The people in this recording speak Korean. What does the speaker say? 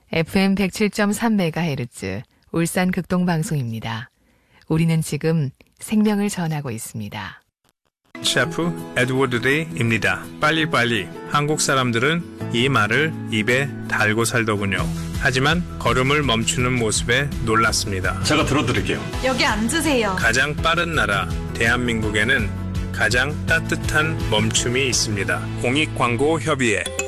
FM 107.3MHz 울산 극동방송입니다. 우리는 지금 생명을 전하고 있습니다. 셰프 에드워드 데이입니다. 빨리빨리. 한국 사람들은 이 말을 입에 달고 살더군요. 하지만 걸음을 멈추는 모습에 놀랐습니다. 제가 들어드릴게요. 여기 앉으세요. 가장 빠른 나라 대한민국에는 가장 따뜻한 멈춤이 있습니다. 공익광고협의회